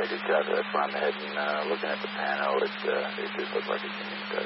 good job. That's why I'm ahead and looking at the panel. It did look like it came in better.